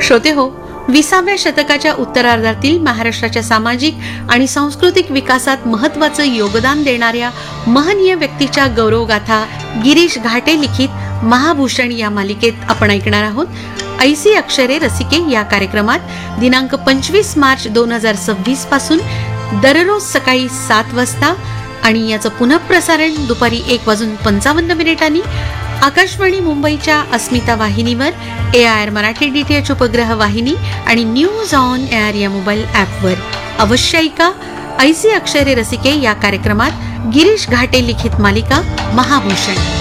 श्रोते हो, 20व्या शतकाच्या उत्तरार्धातील महाराष्ट्राच्या सामाजिक आणि सांस्कृतिक विकासात महत्त्वाचं योगदान देणाऱ्या महनीय व्यक्तीच्या गौरवगाथा गिरीश घाटे लिखित महाभूषण या मालिकेत आपण ऐकणार आहोत. ऐसी अक्षरे रसिके या कार्यक्रमात दिनांक 25 मार्च 2026 पासून दररोज सकाळी 7 वाजता आणि याचं पुनःप्रसारण दुपारी 1:55 आकाशवाणी मुंबईच्या अस्मिता वाहिनीवर, AIR मराठी DTH उपग्रह वाहिनी आणि न्यूज ऑन एअर या मोबाईल ॲपवर अवश्य ऐका. ऐसी अक्षरे रसिके या कार्यक्रमात गिरीश घाटे लिखित मालिका महाभूषण.